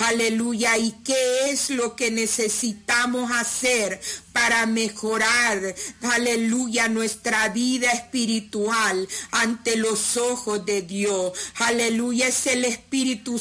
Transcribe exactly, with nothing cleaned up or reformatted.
aleluya, y qué es lo que necesitamos hacer para mejorar, aleluya, nuestra vida espiritual ante los ojos de Dios. Aleluya, es el Espíritu